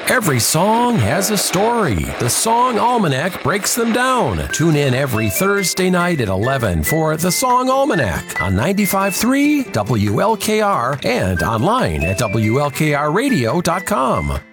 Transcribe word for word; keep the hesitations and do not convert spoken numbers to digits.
Every song has a story. The Song Almanac breaks them down. Tune in every Thursday night at eleven for The Song Almanac on ninety-five point three W L K R and online at W L K R radio dot com.